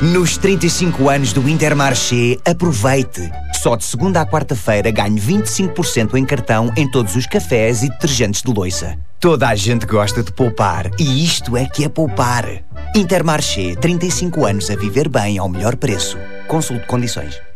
Nos 35 anos do Intermarché, aproveite! Só de segunda à quarta-feira ganhe 25% em cartão em todos os cafés e detergentes de louça. Toda a gente gosta de poupar e isto é que é poupar. Intermarché, 35 anos a viver bem ao melhor preço. Consulte condições.